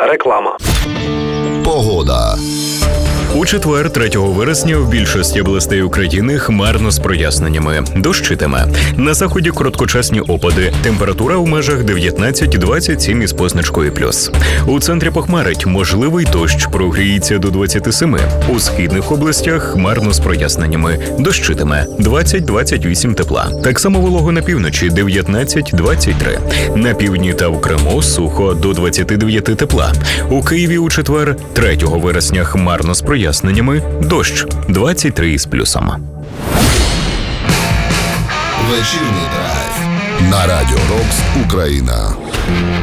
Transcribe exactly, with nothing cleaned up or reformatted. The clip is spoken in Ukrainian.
Реклама. Погода. У четвер, третього вересня, в більшості областей України хмарно з проясненнями. Дощитиме. На заході короткочасні опади. Температура в межах дев'ятнадцять - двадцять сім із позначкою плюс. У центрі похмарить. Можливий дощ, прогріється до двадцяти семи. У східних областях хмарно з проясненнями. Дощитиме. двадцять - двадцять вісім тепла. Так само волого на півночі дев'ятнадцять - двадцять три. На півдні та в Криму сухо до двадцяти дев'яти тепла. У Києві у четвер, третього вересня, хмарно з проясненнями. Ясненнями дощ двадцять три із плюсом. Вечірній драйв на Радіо Рокс Україна.